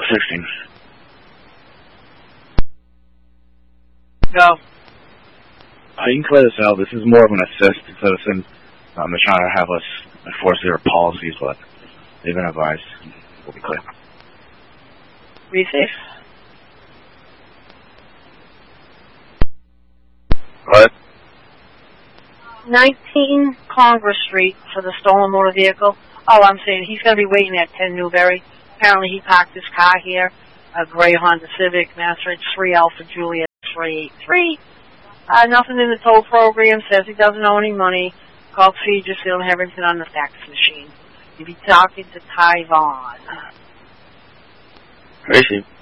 16. Go. You can clear this out. This is more of an assist to citizens. They're trying to have us enforce their policies, but they've been advised. We'll be clear. Be safe. What? 19 Congress Street for the stolen motor vehicle. Oh, I'm saying he's going to be waiting at 10 Newberry. Apparently he parked his car here, a gray Honda Civic, Master 3 Alpha Juliet 383. Nothing in the toll program, says he doesn't owe any money. Called Feed, just they don't have anything on the fax machine. You'll be talking to Ty Vaughn. Where is he?